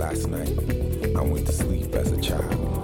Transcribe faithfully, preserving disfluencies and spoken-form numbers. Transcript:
last night, I went to sleep as a child.